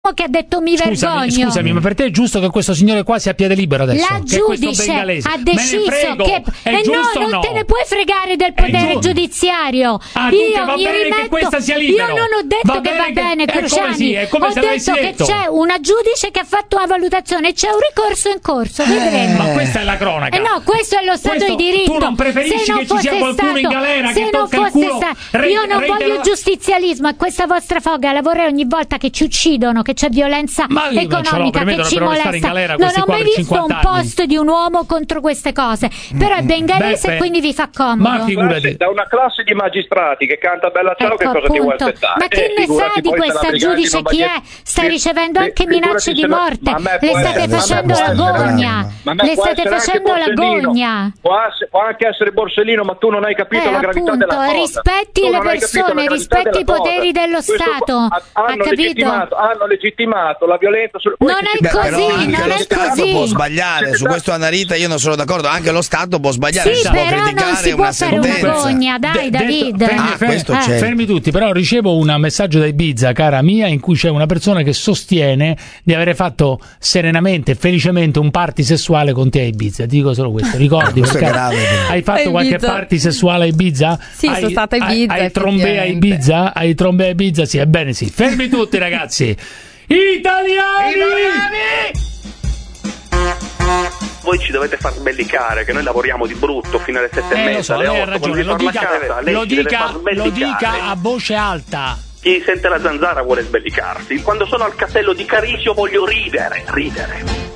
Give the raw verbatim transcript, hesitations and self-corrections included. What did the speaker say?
che ha detto mi scusami, vergogno. Scusami, ma per te è giusto che questo signore qua sia a piede libero adesso? La che giudice ha deciso frego, che è eh no, non no? te ne puoi fregare del potere giudiziario. Ah, io va mi bene rimetto, che questa sia libero. Io non ho detto va che va bene, che, Cruciani. Sì, è come ho se detto che detto. c'è una giudice che ha fatto una valutazione e c'è un ricorso in corso. Vedremo. Ma questa è la cronaca. Eh no, questo è lo Stato questo, di diritto. Tu non preferisci se non che ci sia qualcuno stato, in galera se che non tocca il fosse culo? Stato, Re, io non reitera... voglio giustizialismo e questa vostra foga la vorrei ogni volta che ci uccidono, che c'è violenza ma economica, che ci molesta. Non ho mai visto un post di un uomo contro queste cose, però è bengalese Beppe, e quindi vi fa comodo. Ma figurati. Da una classe di magistrati che canta Bella Ciao, ecco, che cosa appunto. ti vuoi aspettare? Ma che eh, ne sa di questa giudice chi è? Sta ricevendo anche minacce di morte. Le state facendo la gogna. Le state facendo la gogna. Può, può anche essere Borsellino, ma tu non hai capito eh, la gravità appunto, della cosa. Rispetti le persone, rispetti i poteri dello Questo, Stato. hanno, ha capito? Legittimato, hanno legittimato la violenza sul... Non è Beh, così, però anche non lo è Stato così. può sbagliare, su questo Annarita io non sono d'accordo, anche lo Stato può sbagliare, sì, si può però criticare non si una può fare sentenza. una gogna, dai De- David. detto, fermi, Ah, fermi, questo eh, c'è. fermi tutti, però ricevo un messaggio da Ibiza, cara mia, in cui c'è una persona che sostiene di avere fatto serenamente e felicemente un party sessuale con te a Ibiza. Ti dico solo questo, ricordi? Questo è perché grave. hai fatto A qualche Ibiza. party sessuale a Ibiza? Sì, hai, sono stata a Ibiza, Hai, hai trombè a effettivamente. Ibiza? Hai trombè a Ibiza? Sì, ebbene sì. Fermi tutti ragazzi. Italiani! Italiani! Voi ci dovete far sbellicare che noi lavoriamo di brutto fino alle sette Eh, e lo mezza, so, alle lei ha otto, ragione, quando lo si torna dica, a casa, lei lo, ci deve dica, far lo sbellicare. dica a voce alta. Chi sente la zanzara vuole sbellicarsi. Quando sono al castello di Carisio voglio ridere, ridere.